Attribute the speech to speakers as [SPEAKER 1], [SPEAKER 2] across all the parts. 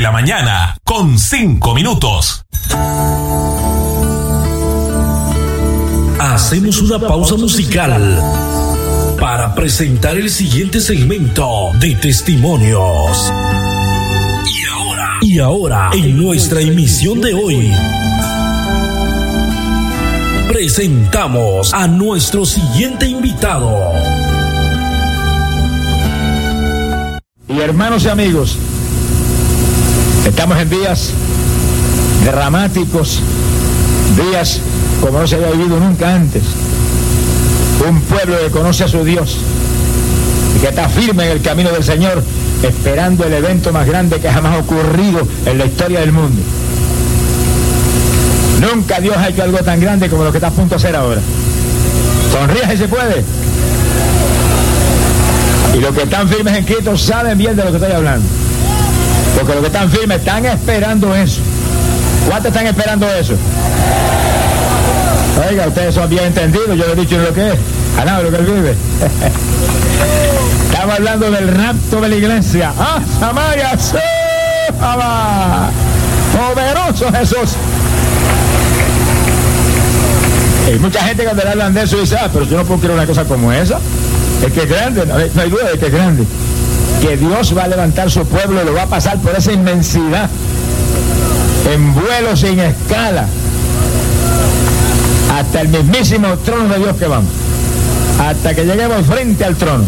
[SPEAKER 1] la mañana, con 5 minutos.
[SPEAKER 2] Hacemos una pausa musical para presentar el siguiente segmento de testimonios. Y ahora, en nuestra emisión de hoy, presentamos a nuestro siguiente invitado.
[SPEAKER 3] Y hermanos y amigos, estamos en días dramáticos, días como no se había vivido nunca antes. Un pueblo que conoce a su Dios y que está firme en el camino del Señor, esperando el evento más grande que jamás ha ocurrido en la historia del mundo. Nunca Dios ha hecho algo tan grande como lo que está a punto de hacer ahora. Sonríe si se puede. Y los que están firmes en Cristo saben bien de lo que estoy hablando. Porque los que están firmes están esperando eso. ¿Cuántos están esperando eso? Oiga, ustedes son bien entendidos, yo les he dicho lo que es. Ganado lo que él vive. Estamos hablando del rapto de la iglesia. ¡Ah, Samaria! ¡Sí! ¡Abba! ¡Poderoso Jesús! Hay mucha gente cuando le hablan de eso dice, pero yo no puedo creer una cosa como esa. Es que es grande, no hay duda de que es grande. Que Dios va a levantar su pueblo y lo va a pasar por esa inmensidad. En vuelo sin escala. Hasta el mismísimo trono de Dios que vamos. Hasta que lleguemos frente al trono.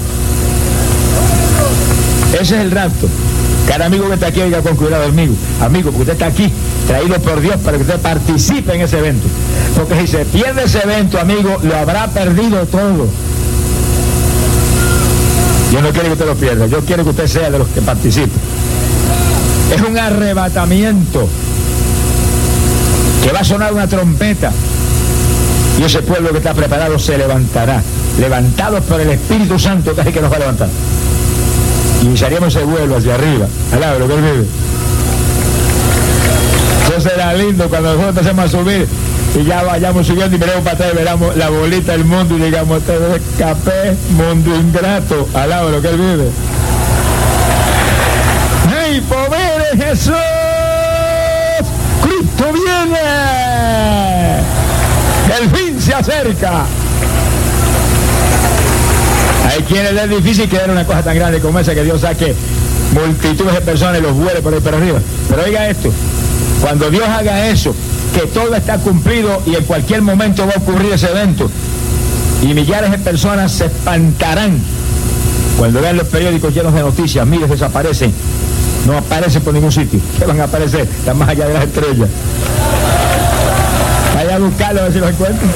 [SPEAKER 3] Ese es el rapto. Cada amigo que está aquí, oiga con cuidado, amigo, porque usted está aquí, traído por Dios para que usted participe en ese evento. Porque si se pierde ese evento, amigo, lo habrá perdido todo. Yo no quiero que usted lo pierda, yo quiero que usted sea de los que participe. Es un arrebatamiento, que va a sonar una trompeta, y ese pueblo que está preparado se levantará, levantados por el Espíritu Santo, que es el que nos va a levantar. Y iniciaríamos ese vuelo hacia arriba, al lado de lo que él vive. Eso será lindo cuando nosotros empecemos a subir y ya vayamos subiendo y miremos para atrás y veramos la bolita del mundo y digamos, te escapé, mundo ingrato, al lado de lo que él vive. ¡Hey, poder de Jesús! ¡Cristo viene! ¡El fin se acerca! Hay quienes les es difícil creer una cosa tan grande como esa, que Dios saque multitudes de personas y los vuele por ahí para arriba. Pero oiga esto, cuando Dios haga eso, que todo está cumplido y en cualquier momento va a ocurrir ese evento, y millares de personas se espantarán cuando vean los periódicos llenos de noticias, miles desaparecen, no aparecen por ningún sitio. ¿Qué van a aparecer? Están más allá de las estrellas. Vaya a buscarlos a ver si los encuentran.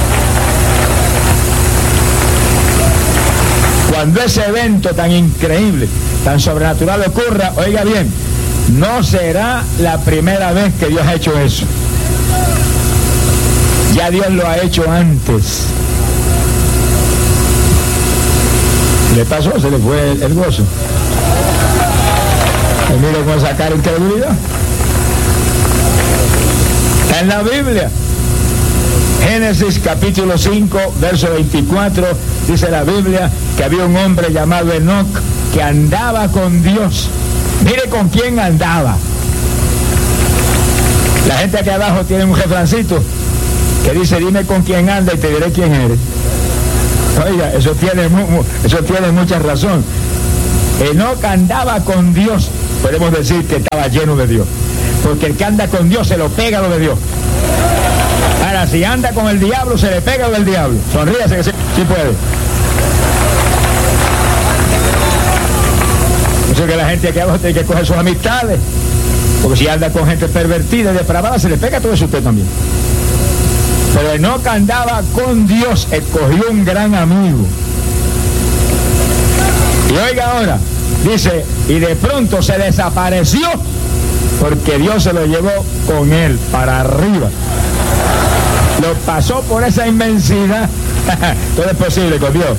[SPEAKER 3] Cuando ese evento tan increíble, tan sobrenatural ocurra, oiga bien, no será la primera vez que Dios ha hecho eso. Ya Dios lo ha hecho antes. ¿Le pasó? Se le fue el gozo. Y mire cómo sacar incredulidad. Está en la Biblia. Génesis capítulo 5, verso 24, dice la Biblia que había un hombre llamado Enoc que andaba con Dios. Mire con quién andaba. La gente aquí abajo tiene un refrancito que dice, dime con quién anda y te diré quién eres. Oiga, eso tiene mucha razón. Enoc andaba con Dios. Podemos decir que estaba lleno de Dios, porque el que anda con Dios se lo pega lo de Dios. Ahora, si anda con el diablo, se le pega lo del diablo. Sonríase que sí puede. Eso es que la gente aquí abajo tiene que coger sus amistades, porque si anda con gente pervertida y depravada, se le pega todo eso a usted también. Pero Enoc andaba con Dios, escogió un gran amigo. Y oiga ahora, dice, y de pronto se desapareció, porque Dios se lo llevó con él para arriba. Lo pasó por esa inmensidad. Todo es posible con Dios.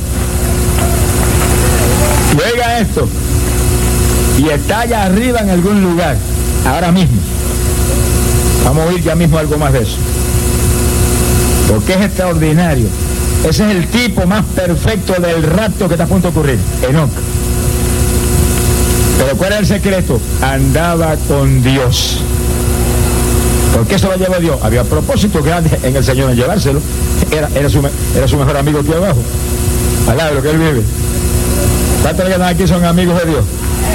[SPEAKER 3] Y oiga esto, y está allá arriba en algún lugar, ahora mismo. Vamos a oír ya mismo algo más de eso, porque es extraordinario. Ese es el tipo más perfecto del rapto que está a punto de ocurrir, Enoc. Pero ¿cuál era el secreto? Andaba con Dios. ¿Por qué eso lo llevó Dios? Había propósito grande en el Señor en llevárselo. Era su mejor amigo aquí abajo. Al lado de lo que él vive. ¿Cuántos que están aquí son amigos de Dios?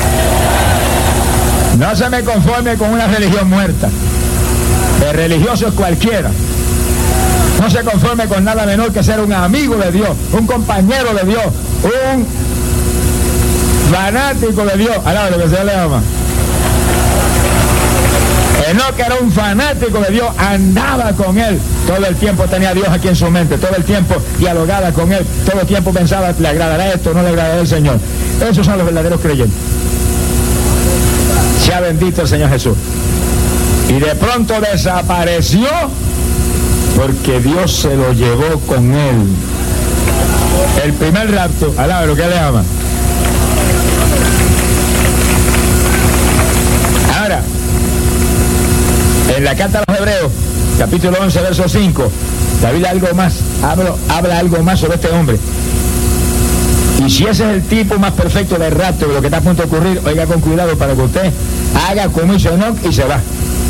[SPEAKER 3] No se me conforme con una religión muerta. El religioso es cualquiera. No se conforme con nada menor que ser un amigo de Dios, un compañero de Dios, un fanático de Dios. Al lado de lo que se le llama. Enoc era un fanático de Dios, andaba con él, todo el tiempo tenía a Dios aquí en su mente, todo el tiempo dialogaba con él, todo el tiempo pensaba, ¿le agradará esto? ¿No le agradará el Señor? Esos son los verdaderos creyentes. Sea bendito el Señor Jesús. Y de pronto desapareció porque Dios se lo llevó con él. El primer rapto, al lado de lo que él le ama. Ahora, en la carta a los Hebreos, capítulo 11, verso 5, David habla algo más sobre este hombre. Y si ese es el tipo más perfecto de rapto de lo que está a punto de ocurrir, oiga con cuidado para que usted haga como hizo Enoc y se va.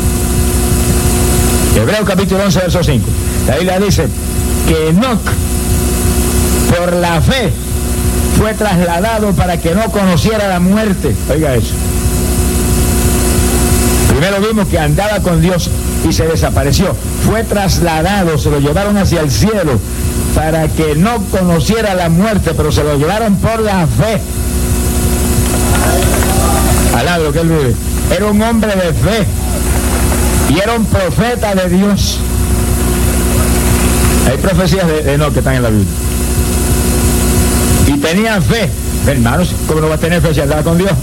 [SPEAKER 3] Hebreos capítulo 11, verso 5. La Biblia dice que Enoc, por la fe, fue trasladado para que no conociera la muerte. Oiga eso. Primero vimos que andaba con Dios y se desapareció. Fue trasladado, se lo llevaron hacia el cielo para que no conociera la muerte, pero se lo llevaron por la fe. Al lado de lo que él vive. Era un hombre de fe y era un profeta de Dios. Hay profecías de Enoc que están en la Biblia. Y tenía fe. Hermanos, ¿cómo no va a tener fe si andaba con Dios?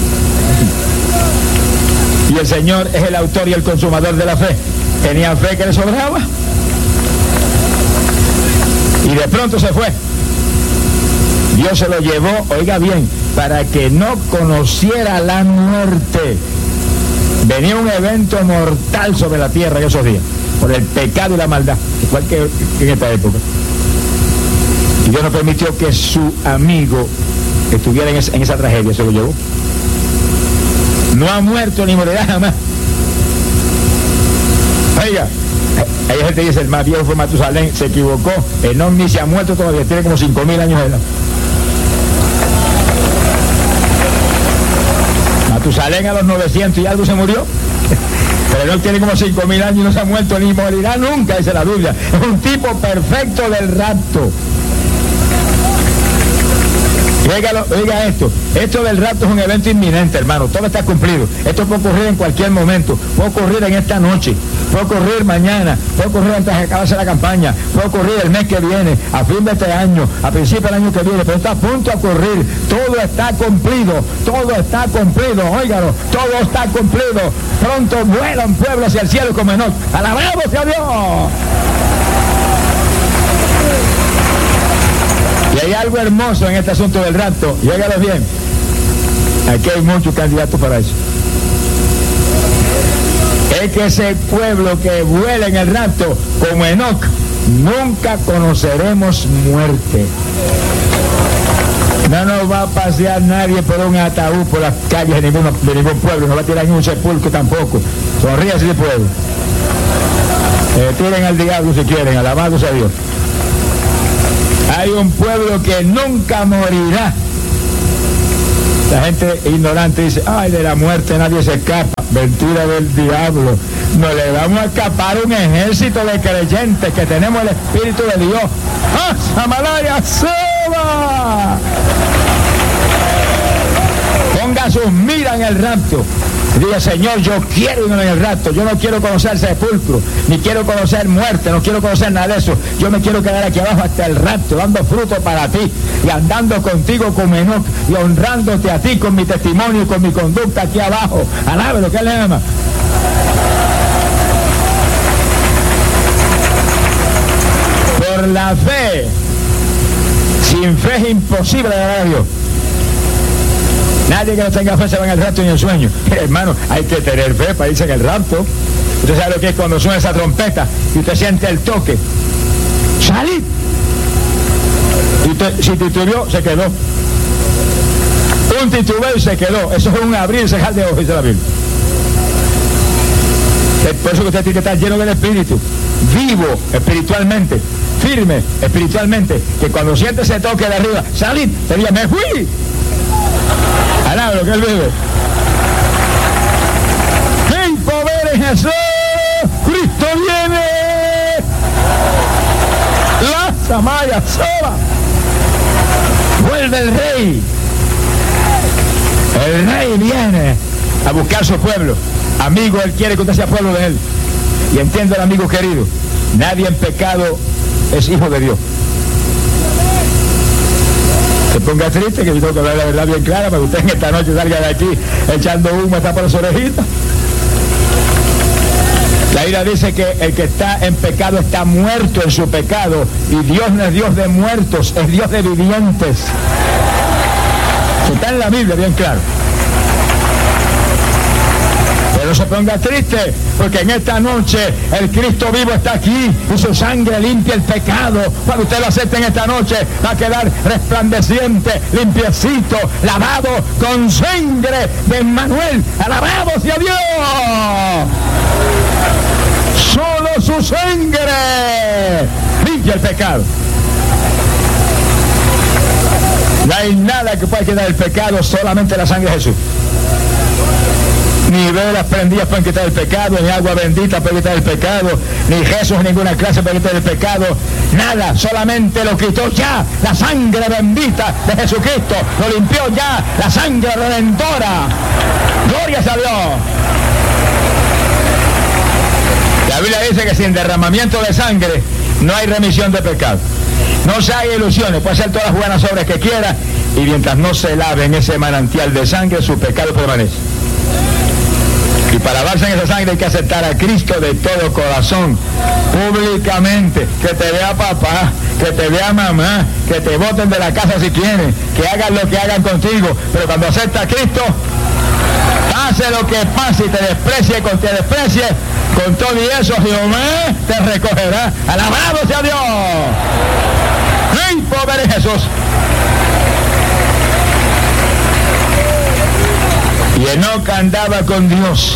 [SPEAKER 3] Y el Señor es el autor y el consumador de la fe. Tenía fe que le sobraba. Y de pronto se fue. Dios se lo llevó, oiga bien, para que no conociera la muerte. Venía un evento mortal sobre la tierra en esos días, por el pecado y la maldad, igual que en esta época. Y Dios no permitió que su amigo estuviera en esa tragedia, se lo llevó. No ha muerto ni morirá jamás. Oiga, hay gente que dice, el más viejo fue Matusalén, se equivocó, Enoc ni se ha muerto todavía, tiene como 5.000 años de edad. Matusalén a los 900 y algo se murió, pero Enoc tiene como 5.000 años y no se ha muerto ni morirá nunca, dice la Biblia. Es un tipo perfecto del rapto. Oiga esto del rapto es un evento inminente, hermano, todo está cumplido. Esto puede ocurrir en cualquier momento, puede ocurrir en esta noche, puede ocurrir mañana, puede ocurrir antes de acabarse la campaña, puede ocurrir el mes que viene, a fin de este año, a principio del año que viene, pero está a punto de ocurrir. Todo está cumplido, óigalo, todo está cumplido. Pronto vuela un pueblo hacia el cielo como Enoc. ¡Alabado sea Dios! Y hay algo hermoso en este asunto del rapto, y óigalo bien, aquí hay muchos candidatos para eso. Es que ese pueblo que vuela en el rapto, como Enoc, nunca conoceremos muerte. No nos va a pasear nadie por un ataúd por las calles de ningún pueblo, no va a tirar en un sepulcro tampoco. Sonríe si puede. Tiren al diablo si quieren, alabado sea Dios. Hay un pueblo que nunca morirá. La gente ignorante dice, ay, de la muerte nadie se escapa. Mentira del diablo. No le vamos a escapar un ejército de creyentes que tenemos el Espíritu de Dios. ¡Ah, Samalaya, suba! Ponga sus miras en el rapto. Diga, Señor, yo quiero irme en el rapto, yo no quiero conocer sepulcro, ni quiero conocer muerte, no quiero conocer nada de eso. Yo me quiero quedar aquí abajo hasta el rapto, dando fruto para ti y andando contigo como Enoc y honrándote a ti con mi testimonio y con mi conducta aquí abajo. Alabe lo que él le ama. Por la fe, sin fe es imposible agradar a Dios. Nadie que no tenga fe se va en el rapto ni en el sueño. Hermano, hay que tener fe para irse en el rapto. Usted sabe lo que es cuando suena esa trompeta y usted siente el toque. ¡Salid! Y usted, si titubeó, se quedó. Un titubeo y se quedó. Eso es un abrir y cerrar de ojos, dice la Biblia. Por eso que usted tiene que estar lleno del Espíritu, vivo espiritualmente, firme espiritualmente, que cuando siente ese toque de arriba, salid, te diga, me fui. Alaba lo que él vive. ¡Hey, poder en Jesús! ¡Cristo viene! ¡La Samaya sola! ¡Vuelve el rey! El rey viene a buscar su pueblo. Amigo, él quiere que usted sea pueblo de él. Y entienda, el amigo querido, nadie en pecado es hijo de Dios. Se ponga triste, que yo tengo que hablar la verdad bien clara, para que usted en esta noche salga de aquí echando humo hasta por las orejitas. La Biblia dice que el que está en pecado está muerto en su pecado, y Dios no es Dios de muertos, es Dios de vivientes. Eso está en la Biblia bien claro. Pero no se ponga triste, porque en esta noche el Cristo vivo está aquí y su sangre limpia el pecado. Cuando usted lo acepte en esta noche, va a quedar resplandeciente, limpiecito, lavado con sangre de Emmanuel. ¡Alabado sea Dios! Solo su sangre limpia el pecado. No hay nada que pueda quitar el pecado, solamente la sangre de Jesús. Ni velas prendidas pueden quitar el pecado, ni agua bendita puede quitar el pecado, ni Jesús ninguna clase puede quitar el pecado. Nada, solamente lo quitó ya la sangre bendita de Jesucristo. Lo limpió ya la sangre redentora. Gloria a Dios. La Biblia dice que sin derramamiento de sangre no hay remisión de pecado. No se haga ilusiones, puede hacer todas las buenas obras que quiera, y mientras no se lave en ese manantial de sangre, su pecado permanece. Y para lavarse en esa sangre hay que aceptar a Cristo de todo corazón, públicamente. Que te vea papá, que te vea mamá, que te boten de la casa si quieren, que hagan lo que hagan contigo, pero cuando aceptas a Cristo, pase lo que pase y te desprecie, con todo y eso Jehová te recogerá. Alabado sea Dios. ¡Ay, pobre Jesús! Y Enoc andaba con Dios,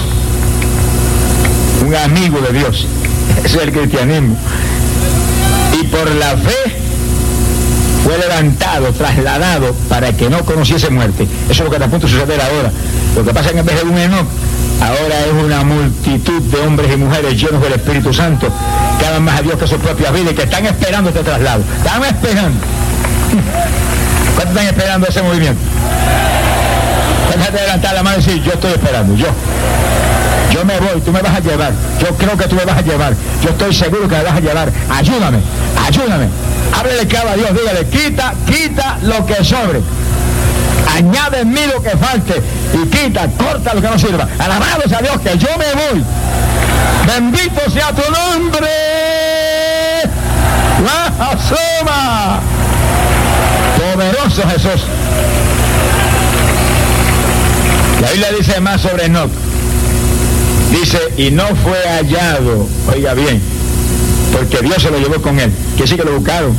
[SPEAKER 3] un amigo de Dios. Ese es el cristianismo. Y por la fe fue levantado, trasladado, para que no conociese muerte. Eso es lo que está a punto de suceder ahora. Lo que pasa es que en vez de un Enoc, ahora es una multitud de hombres y mujeres llenos del Espíritu Santo, que aman más a Dios que su propia vida y que están esperando este traslado. Están esperando. ¿Cuántos están esperando ese movimiento? Déjate de levantar la mano y decir, yo estoy esperando, yo me voy, tú me vas a llevar, yo creo que tú me vas a llevar, yo estoy seguro que me vas a llevar, ayúdame, háblele cada Dios, dígale, quita lo que sobre, añade en mí lo que falte, y corta lo que no sirva. Alabado sea Dios, que yo me voy, bendito sea tu nombre, la asoma, poderoso Jesús. La Biblia dice más sobre Enoc. Dice, y no fue hallado, oiga bien, porque Dios se lo llevó con él. Quiere decir que lo buscaron.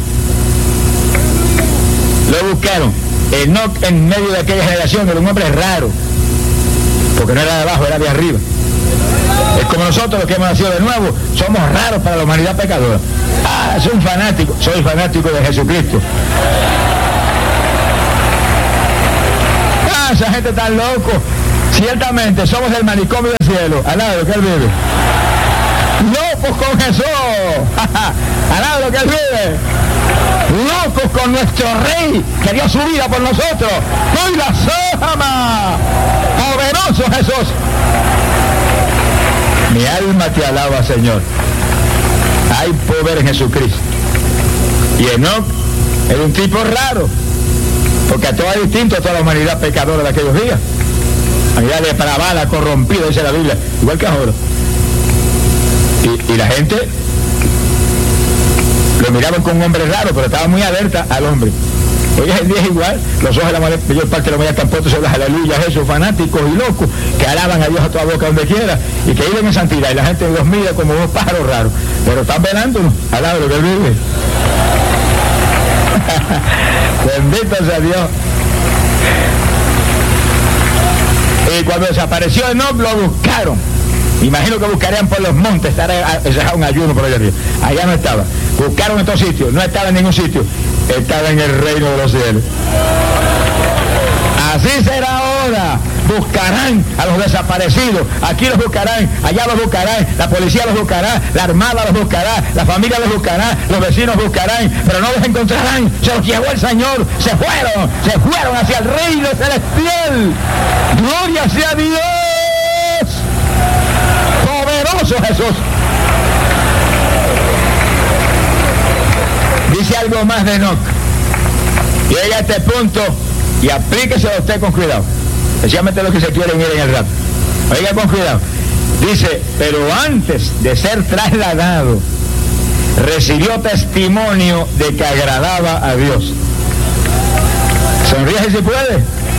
[SPEAKER 3] Enoc en medio de aquella generación era un hombre raro, porque no era de abajo, era de arriba. Es como nosotros los que hemos nacido de nuevo, somos raros para la humanidad pecadora. Soy un fanático, soy fanático de Jesucristo. Esa gente tan loco. Ciertamente somos el manicomio del cielo. Alaba lo que él vive. Locos con Jesús. Alaba lo que él vive. Locos con nuestro rey que dio su vida por nosotros. ¡Hoy la sama! Poderoso Jesús. Mi alma te alaba, Señor. Hay poder en Jesucristo. Y Enoc era un tipo raro, porque a todo es distinto a toda la humanidad pecadora de aquellos días. Humanidad depravada, corrompida, dice la Biblia, igual que ahora. Y la gente lo miraban como un hombre raro, pero estaba muy alerta al hombre. Hoy en día es igual, los ojos de la mayor parte de la humanidad tampoco son las aleluyas, esos fanáticos y locos que alaban a Dios a toda boca donde quiera y que viven en santidad, y la gente los mira como unos pájaros raros, pero están velándonos, alaba lo que él vive. Bendito sea Dios. Y cuando desapareció Enoc, lo buscaron. Imagino que buscarían por los montes, estará un ayuno por allá arriba. Allá no estaba. Buscaron en todos sitios, no estaba en ningún sitio. Estaba en el reino de los cielos. Así será ahora. Buscarán a los desaparecidos. Aquí los buscarán, allá los buscarán, la policía los buscará, la armada los buscará, la familia los buscará, los vecinos buscarán, pero no los encontrarán. Se los llevó el Señor. Se fueron hacia el reino celestial. Gloria sea Dios. Poderoso Jesús. Dice algo más de Enoc. Llega a este punto y aplíqueselo a usted con cuidado. Especialmente los que se quieren ir en el rap. Oiga con cuidado. Dice, pero antes de ser trasladado, recibió testimonio de que agradaba a Dios. Sonríe si puede.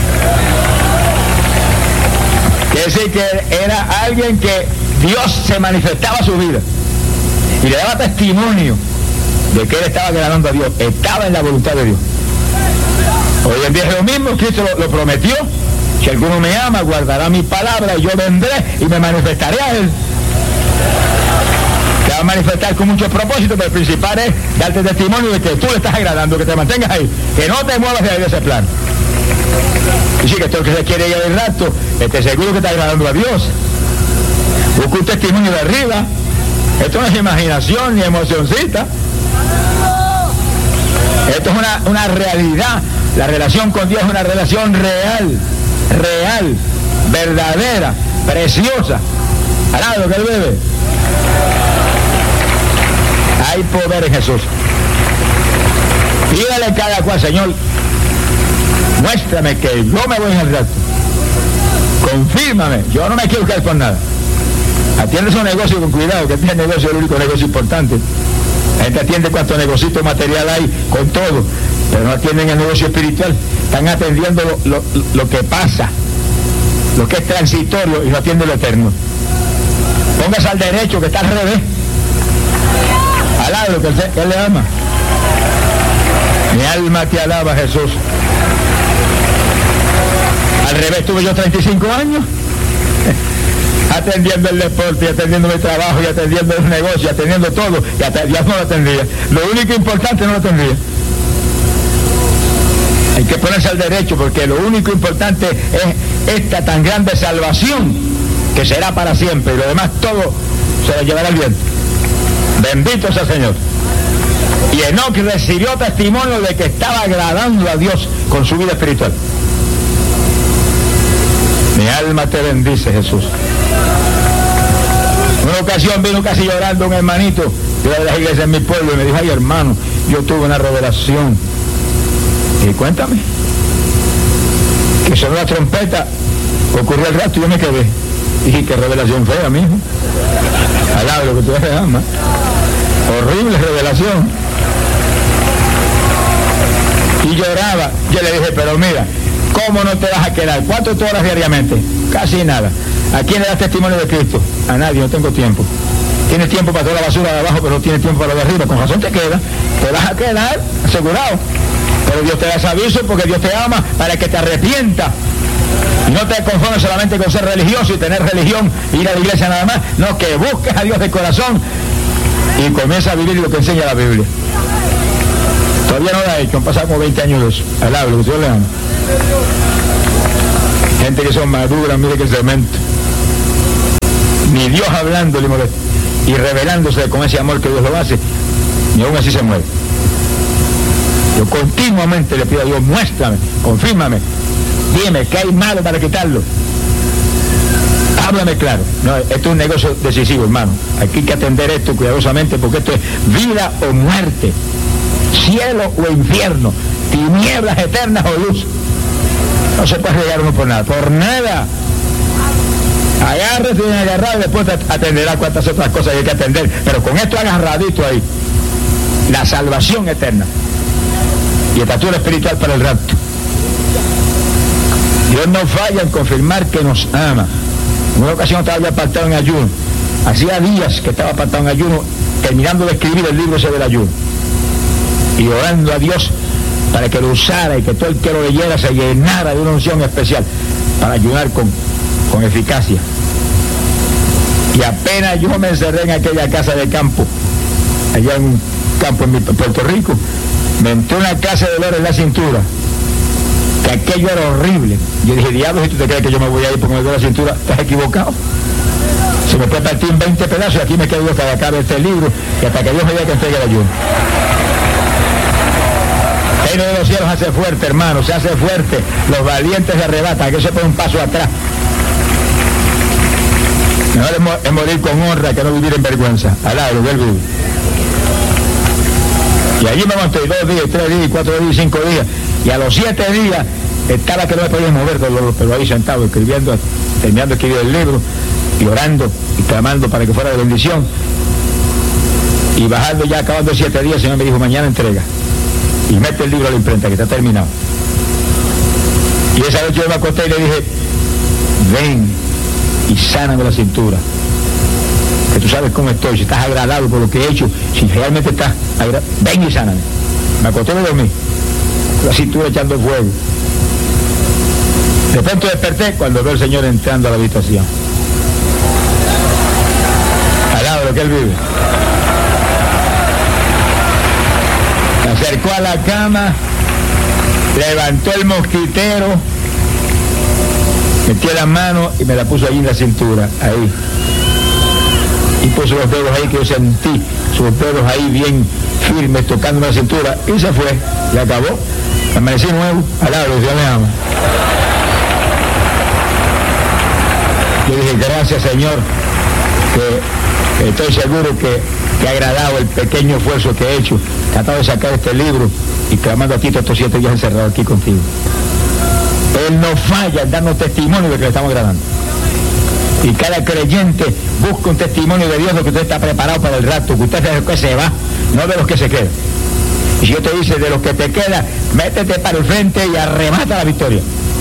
[SPEAKER 3] Quiere decir que era alguien que Dios se manifestaba a su vida y le daba testimonio de que él estaba agradando a Dios, estaba en la voluntad de Dios. Hoy en día es lo mismo, Cristo lo prometió. Si alguno me ama, guardará mi palabra y yo vendré y me manifestaré a él. Te va a manifestar con muchos propósitos, pero el principal es darte testimonio de que tú le estás agradando, que te mantengas ahí, que no te muevas de ahí de ese plan. Y sí, que todo el que se quiere ir al rato, esté seguro que está agradando a Dios. Busca un testimonio de arriba. Esto no es imaginación ni emocioncita. Esto es una realidad. La relación con Dios es una relación real, verdadera, preciosa. Alaba lo que él bebe. Hay poder en Jesús. Pídale cada cual, Señor, muéstrame que yo me voy en el rato. Confírmame, yo no me quiero buscar por nada. Atiende su negocio con cuidado, que este negocio es el único negocio importante. La gente atiende cuánto negocito material hay con todo, pero no atienden el negocio espiritual. Están atendiendo lo que pasa, lo que es transitorio, y no atienden lo eterno. Póngase al derecho, que está al revés. Alaba lo que él le ama. Mi alma te alaba, Jesús. Al revés tuve yo 35 años. Atendiendo el deporte, y atendiendo mi trabajo, y atendiendo el negocio, y atendiendo todo, y ya no lo atendía. Lo único importante no lo atendía. Hay que ponerse al derecho, porque lo único importante es esta tan grande salvación, que será para siempre, y lo demás todo se lo llevará el viento. Bendito sea el Señor. Y Enoc recibió testimonio de que estaba agradando a Dios con su vida espiritual. Mi alma te bendice, Jesús. Una ocasión vino casi llorando un hermanito de la iglesia en mi pueblo y me dijo, ay hermano, yo tuve una revelación. Y cuéntame. Que sonó la trompeta, ocurrió el rato y yo me quedé. Dije, qué revelación fea, mijo. Alaba lo que tú eres, ama. Horrible revelación. Y lloraba. Yo le dije, pero mira, ¿cómo no te vas a quedar? ¿Cuánto tú oras diariamente? Casi nada. ¿A quién le das testimonio de Cristo? A nadie, no tengo tiempo. Tienes tiempo para toda la basura de abajo, pero no tienes tiempo para lo de arriba. Con razón te queda. Te vas a quedar asegurado. Pero Dios te da ese aviso porque Dios te ama para que te arrepientas. Y no te conformes solamente con ser religioso y tener religión e ir a la iglesia nada más. No, que busques a Dios de corazón y comienza a vivir lo que enseña la Biblia. Todavía no lo ha hecho, han pasado como 20 años de eso. Alaba, lo que Dios le ama. Gente que son maduras, mire que cemento. Ni Dios hablando le molesta. Y revelándose con ese amor que Dios lo hace, y aún así se muere. Yo continuamente le pido a Dios, muéstrame, confírmame, dime qué hay malo para quitarlo. Háblame claro. No, esto es un negocio decisivo, hermano. Aquí hay que atender esto cuidadosamente porque esto es vida o muerte, cielo o infierno, tinieblas eternas o luz. No se puede regar uno por nada, por nada. Agárrese bien agarrado y después te atenderá cuantas otras cosas hay que atender, pero con esto agarradito ahí, la salvación eterna y estatura espiritual para el rapto. Dios no falla en confirmar que nos ama. En una ocasión estaba yo apartado en ayuno, hacía días que estaba apartado en ayuno, terminando de escribir el libro ese del ayuno y orando a Dios para que lo usara y que todo el que lo leyera se llenara de una unción especial para ayunar con con eficacia. Y apenas yo me encerré en aquella casa de campo, allá en un campo en Puerto Rico, me entró una clase de dolor en la cintura, que aquello era horrible. Yo dije, diablo, si tú te crees que yo me voy a ir porque me duele la cintura, estás equivocado. Se me puede partir en 20 pedazos y aquí me quedo yo hasta que acabe este libro y hasta que Dios me diga que entregue el ayuno. El reino de los cielos hace fuerte, hermano, se hace fuerte. Los valientes se arrebatan, que se pone un paso atrás. Mejor es morir con honra que no vivir en vergüenza. Alabro, del vivo. Y allí me aguanté 2 días, 3 días, 4 días, 5 días. Y a los 7 días estaba que no me podía mover, pero ahí sentado, escribiendo, terminando de escribir el libro, y orando y clamando para que fuera de bendición. Y bajando ya, acabando 7 días, el Señor me dijo, mañana entrega. Y mete el libro a la imprenta, que está terminado. Y esa noche yo me acosté y le dije, ven y sáname la cintura. Que tú sabes cómo estoy, si estás agradado por lo que he hecho, si realmente estás agradado, ven y sáname. Me acosté y me dormí, la cintura echando fuego. De pronto desperté cuando veo al Señor entrando a la habitación. Al lado de lo que Él vive. Se acercó a la cama, levantó el mosquitero, metió la mano y me la puso ahí en la cintura, ahí. Y puso los dedos ahí que yo sentí, sus dedos ahí bien firmes tocando la cintura, y se fue, y acabó. Amanecí nuevo, al lado, Dios me ama. Yo dije, gracias Señor, que estoy seguro que ha agradado el pequeño esfuerzo que he hecho, tratado de sacar este libro y clamando a ti todos estos 7 días encerrado aquí contigo. Él no falla en darnos testimonio de que le estamos agradando. Y cada creyente busca un testimonio de Dios de que usted está preparado para el rato, que usted es de los que se va, no de los que se quedan. Y si yo te dice, de los que te quedan, métete para el frente y arrebata la victoria.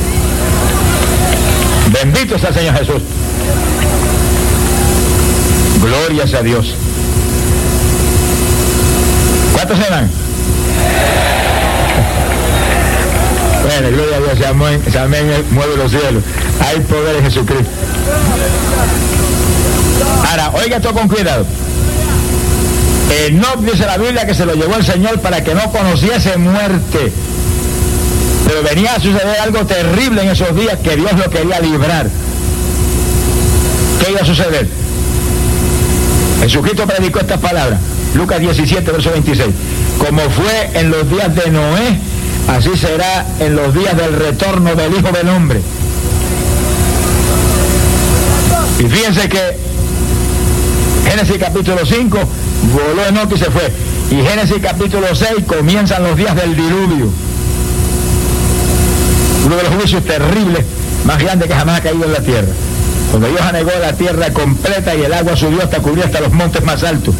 [SPEAKER 3] Bendito sea el Señor Jesús. Glorias a Dios. ¿Cuántos se van? Bueno, gloria a Dios, ese amén mueve los cielos. Hay poder en Jesucristo. Ahora, oiga esto con cuidado. Enoc dice la Biblia que se lo llevó el Señor para que no conociese muerte. Pero venía a suceder algo terrible en esos días que Dios lo quería librar. ¿Qué iba a suceder? Jesucristo predicó estas palabras. Lucas 17, verso 26. Como fue en los días de Noé, así será en los días del retorno del Hijo del Hombre. Y fíjense que Génesis capítulo 5 voló Enoc y se fue. Y Génesis capítulo 6 comienzan los días del diluvio. Uno de los juicios terribles más grandes que jamás ha caído en la tierra. Cuando Dios anegó la tierra completa y el agua subió hasta cubrir hasta los montes más altos.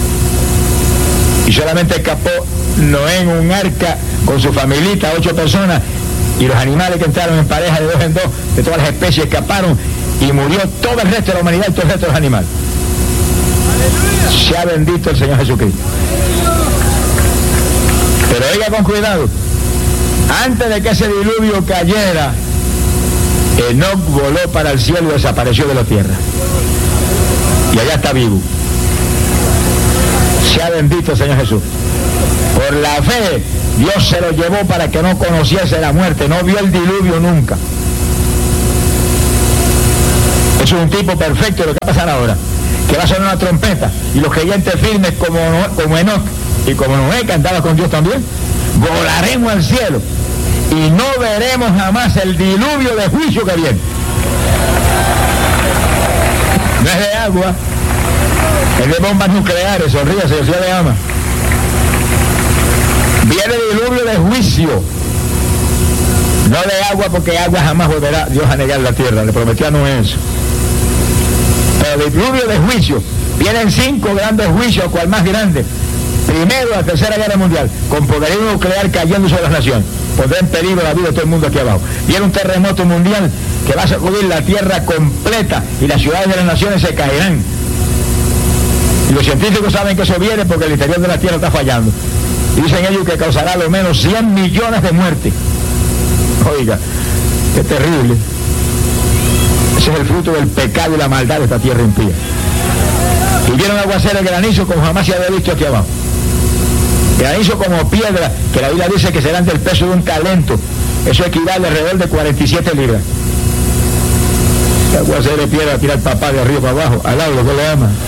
[SPEAKER 3] Y solamente escapó Noé en un arca con su familita, 8 personas, y los animales que entraron en pareja de 2 en 2, de todas las especies, escaparon y murió todo el resto de la humanidad y todo el resto de los animales. Sea bendito el Señor Jesucristo. Pero oiga con cuidado, antes de que ese diluvio cayera, Enoc voló para el cielo y desapareció de la tierra. Y allá está vivo. Sea bendito el Señor Jesús. Por la fe, Dios se lo llevó para que no conociese la muerte, no vio el diluvio nunca. Eso es un tipo perfecto de lo que va a pasar ahora, que va a sonar una trompeta, y los creyentes firmes como Enoc y como Noé, que andaba con Dios también, volaremos al cielo y no veremos jamás el diluvio de juicio que viene. No es de agua, es de bombas nucleares, sonríase, Dios le ama. Viene el diluvio de juicio, no de agua, porque agua jamás volverá Dios a negar la tierra, le prometió a Noé eso. Pero el diluvio de juicio, vienen 5 grandes juicios, cual más grande. Primero, la Tercera Guerra Mundial, con poderío nuclear cayendo sobre las naciones. Pondrá en peligro la vida de todo el mundo aquí abajo. Viene un terremoto mundial que va a sacudir la tierra completa y las ciudades de las naciones se caerán. Y los científicos saben que eso viene porque el interior de la tierra está fallando. Y dicen ellos que causará lo menos 100 millones de muertes. Oiga, qué terrible. Ese es el fruto del pecado y la maldad de esta tierra impía. Y vieron aguacero de granizo como jamás se había visto aquí abajo. Granizo como piedra, que la Biblia dice que serán del peso de un talento. Eso equivale alrededor de 47 libras. El aguacero de piedra tira el papá de arriba para abajo, al lado, ¿qué le ama?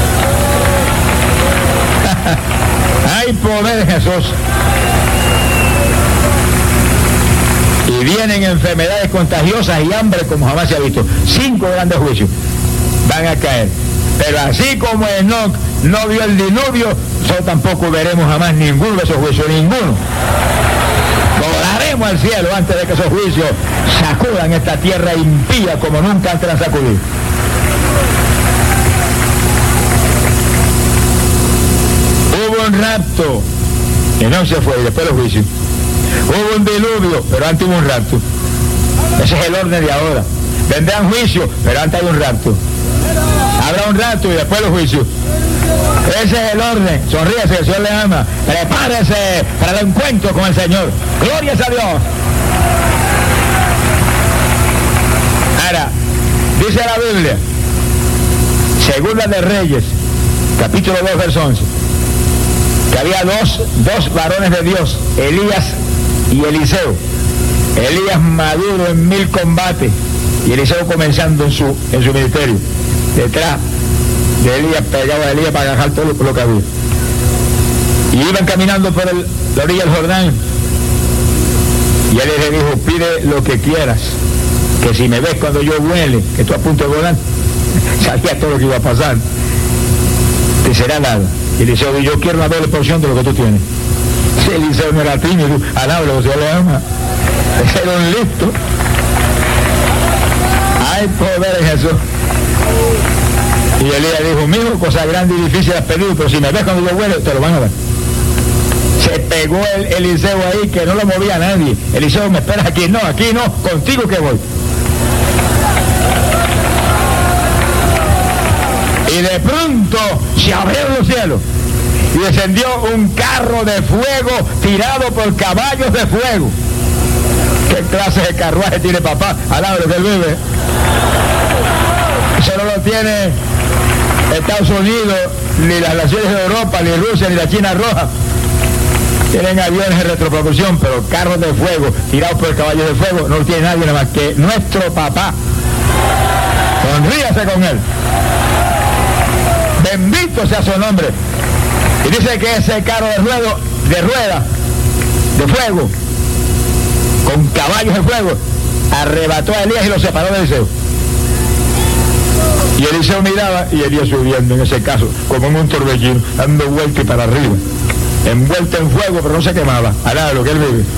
[SPEAKER 3] Hay poder en Jesús. Y vienen enfermedades contagiosas y hambre como jamás se ha visto. 5 grandes juicios van a caer. Pero así como Enoc no vio el diluvio, nosotros tampoco veremos jamás ninguno de esos juicios, ninguno. Volaremos al cielo antes de que esos juicios sacudan esta tierra impía como nunca antes la han sacudido. Hubo un rapto, Enoc se fue y después los juicios. Hubo un diluvio, pero antes hubo un rapto. Ese es el orden de ahora. Vendrán juicios, pero antes hay un rapto. Habrá un rapto y después los juicios. Ese es el orden. Sonríese, el Señor le ama. Prepárese para el encuentro con el Señor. Gloria a Dios. Ahora, dice la Biblia, Segunda de Reyes, capítulo 2, verso 11, que había dos varones de Dios, Elías y Eliseo. Elías maduro en 1000 combates y Eliseo comenzando en su ministerio. Detrás de Elías, pegado a Elías para agarrar todo lo que había. Y iban caminando por la orilla del Jordán. Y él le dijo, pide lo que quieras, que si me ves cuando yo huele, que estoy a punto de volar, sabía todo lo que iba a pasar, te será dado. Y Eliseo dijo, yo quiero una doble porción de lo que tú tienes. Si Eliseo no era tímido, alablo, o sea, le ama. Ese era un listo. Hay poder en Jesús. Y Elías dijo, mijo, cosa grande y difícil has pedido, pero si me ves cuando yo huele, te lo van a dar. Se pegó el Eliseo ahí, que no lo movía a nadie. Eliseo, me esperas aquí. No, aquí no, contigo que voy. Y de pronto se abrieron los cielos y descendió un carro de fuego tirado por caballos de fuego. ¿Qué clase de carruaje tiene papá? Al lado de lo que él vive. Eso no lo tiene Estados Unidos, ni las naciones de Europa, ni Rusia, ni la China roja. Tienen aviones de retropropulsión, pero carros de fuego tirados por caballos de fuego no lo tiene nadie nada más que nuestro papá. Sonríase con él. Bendito sea su nombre. Y dice que ese carro de rueda, de fuego, con caballos de fuego, arrebató a Elías y lo separó de Eliseo. Y Eliseo miraba y Elías subiendo, en ese caso, como en un torbellino, dando vuelta y para arriba, envuelto en fuego, pero no se quemaba. A nada de lo que él vive.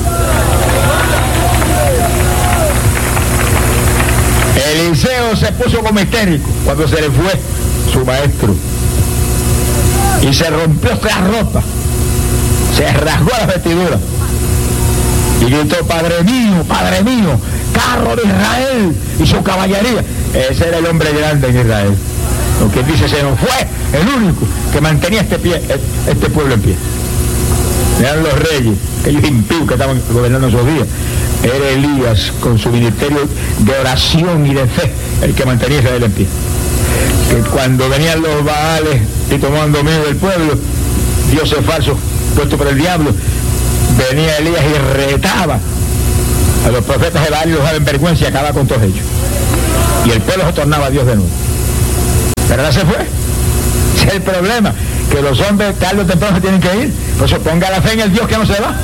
[SPEAKER 3] Eliseo se puso como histérico cuando se le fue su maestro. Y se rompió la ropa, se rasgó las vestiduras y gritó, Padre mío, carro de Israel y su caballería. Ese era el hombre grande en Israel. Lo que dice, se nos fue el único que mantenía este pueblo en pie. Eran los reyes, aquellos impíos que estaban gobernando esos días. Era Elías con su ministerio de oración y de fe el que mantenía a Israel en pie. Que cuando venían los Baales y tomaban dominio del pueblo, dioses falsos puestos por el diablo, venía Elías y retaba a los profetas de Baal y los daba en vergüenza y acababa con todos ellos. Y el pueblo se tornaba a Dios de nuevo. Pero ahora se fue. Ese es el problema, que los hombres tarde o temprano se tienen que ir. Por eso ponga la fe en el Dios que no se va.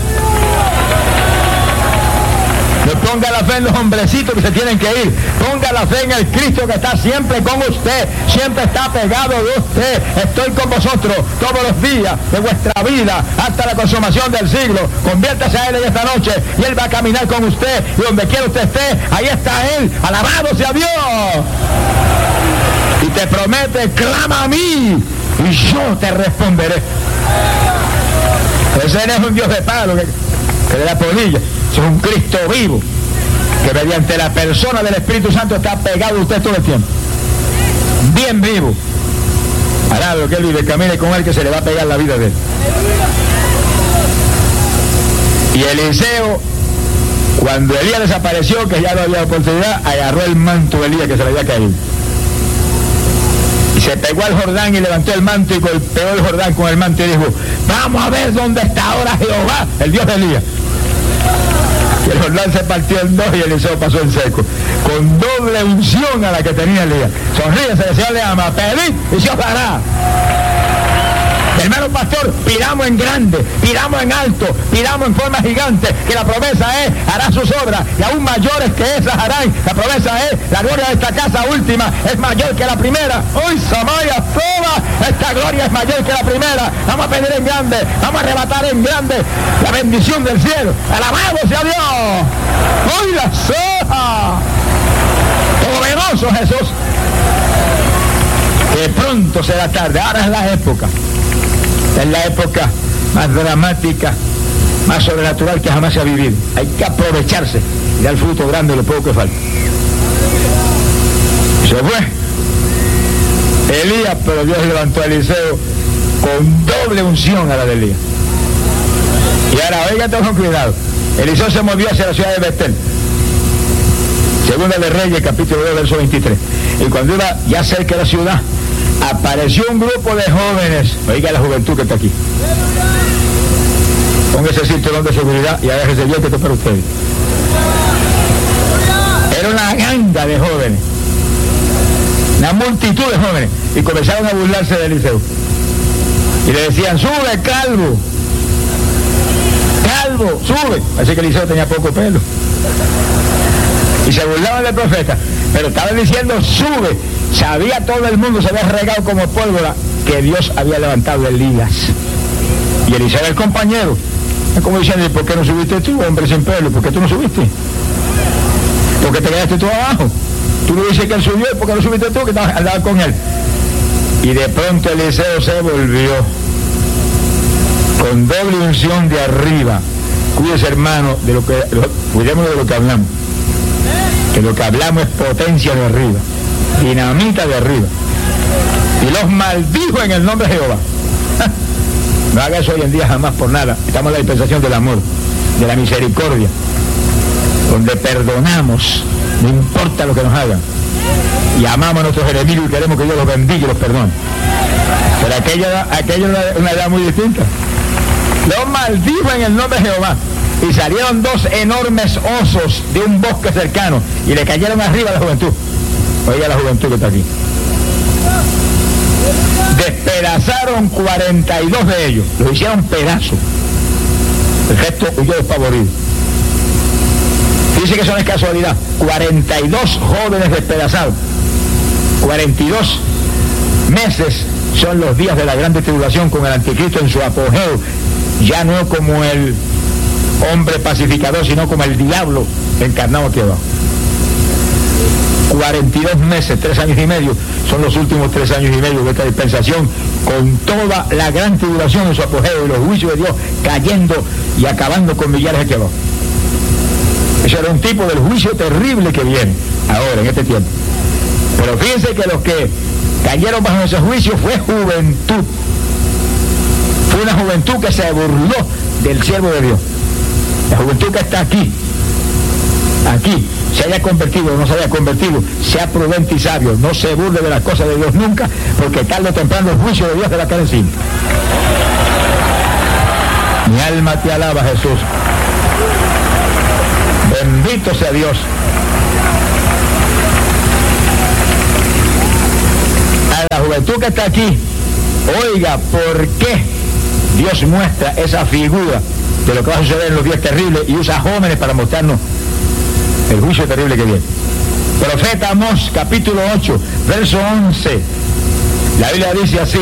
[SPEAKER 3] No ponga la fe en los hombrecitos que se tienen que ir. Ponga la fe en el Cristo que está siempre con usted, siempre está pegado de usted. Estoy con vosotros todos los días de vuestra vida hasta la consumación del siglo. Conviértase a Él en esta noche y Él va a caminar con usted. Y donde quiera usted esté, ahí está Él. Alabado sea Dios. Y te promete, clama a mí y yo te responderé. Ese no es un Dios de palo que le da polilla. Es un Cristo vivo que mediante la persona del Espíritu Santo está pegado a usted todo el tiempo, bien vivo. Hará lo que él vive, camine con él, que se le va a pegar la vida de él. Y Eliseo Cuando Elías desapareció, que ya no había oportunidad, agarró el manto de Elías que se le había caído. Y se pegó al Jordán y levantó el manto y golpeó el Jordán con el manto y dijo: vamos a ver dónde está ahora Jehová, el Dios de Elías. Y el Jordán se partió en dos y Eliseo pasó en seco, con doble unción a la que tenía Elías. Sonríese, Señor le ama, pedid y se os dará. Hermano pastor, pidamos en grande, pidamos en alto, pidamos en forma gigante, que la promesa es, hará sus obras, y aún mayores que esas harán. La promesa es, la gloria de esta casa última es mayor que la primera. Hoy Samaya toda esta gloria es mayor que la primera. Vamos a pedir en grande, vamos a arrebatar en grande la bendición del cielo. Alabado sea Dios. Hoy la soja. Poderoso Jesús. Que pronto será tarde, ahora es la época. Es la época más dramática, más sobrenatural que jamás se ha vivido. Hay que aprovecharse y dar fruto grande lo poco que falta. Se fue Elías, pero Dios levantó a Eliseo con doble unción a la de Elías. Y ahora, oigan con cuidado. Eliseo se movió hacia la ciudad de Betel. Segunda de Reyes, capítulo 2, verso 23. Y cuando iba ya cerca de la ciudad, apareció un grupo de jóvenes. Oiga la juventud que está aquí. Póngase el cinturón de seguridad y agárrese bien que esto es para ustedes. Era una ganga de jóvenes, una multitud de jóvenes, y comenzaron a burlarse de Eliseo. Y le decían: sube, calvo, calvo, sube. Así que Eliseo tenía poco pelo. Y se burlaban del profeta, pero estaban diciendo: sube. Sabía todo el mundo, se había regado como pólvora, que Dios había levantado a Elías. Y Eliseo era el compañero. Es como diciendo: ¿por qué no subiste tú, hombre sin pelo? ¿Por qué tú no subiste? ¿Por qué te quedaste tú abajo? Tú le dices que él subió, ¿por qué no subiste tú, que andabas con él? Y de pronto Eliseo se volvió con doble unción de arriba. Cuídese, hermano, cuidémonos de lo que hablamos. Que lo que hablamos es potencia de arriba, dinamita de arriba. Y los maldijo en el nombre de Jehová. No haga eso hoy en día jamás por nada. Estamos en la dispensación del amor, de la misericordia, donde perdonamos, no importa lo que nos hagan, y amamos a nuestros enemigos y queremos que Dios los bendiga y los perdone. Pero aquella era una edad muy distinta. Los maldijo en el nombre de Jehová. Y salieron dos enormes osos de un bosque cercano y le cayeron arriba a la juventud. Oiga la juventud que está aquí. Despedazaron 42 de ellos, los hicieron pedazos. El resto huyó despavorido. Dice que eso no es casualidad. 42 jóvenes despedazados. 42 meses son los días de la grande tribulación, con el anticristo en su apogeo, ya no como el hombre pacificador, sino como el diablo encarnado aquí abajo. 42 meses, 3 años y medio, son los últimos 3 años y medio de esta dispensación, con toda la gran tribulación en su apogeo y los juicios de Dios cayendo y acabando con millares aquí abajo. Eso era un tipo del juicio terrible que viene ahora, en este tiempo. Pero fíjense que los que cayeron bajo ese juicio fue juventud. Fue una juventud que se burló del siervo de Dios. La juventud que está aquí, se haya convertido o no se haya convertido, sea prudente y sabio, no se burle de las cosas de Dios nunca, porque tarde o temprano el juicio de Dios te va a caer encima. Mi alma te alaba, Jesús. Bendito sea Dios. A la juventud que está aquí, oiga, ¿por qué Dios muestra esa figura de lo que va a suceder en los días terribles y usa jóvenes para mostrarnos el juicio terrible que viene? Profeta Amós, capítulo 8, verso 11. La Biblia dice así: